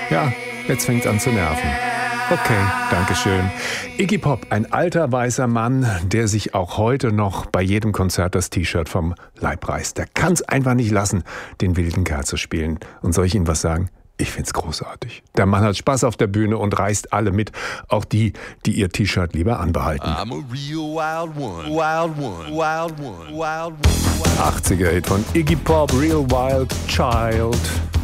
Ja, jetzt fängt's an zu nerven. Okay, dankeschön. Iggy Pop, ein alter weißer Mann, der sich auch heute noch bei jedem Konzert das T-Shirt vom Leib reißt. Der kann's einfach nicht lassen, den wilden Kerl zu spielen. Und soll ich Ihnen was sagen? Ich find's großartig. Der Mann hat Spaß auf der Bühne und reißt alle mit. Auch die, die ihr T-Shirt lieber anbehalten. I'm a real wild one. Wild one. Wild one. Wild one. 80er Hit von Iggy Pop, Real Wild Child.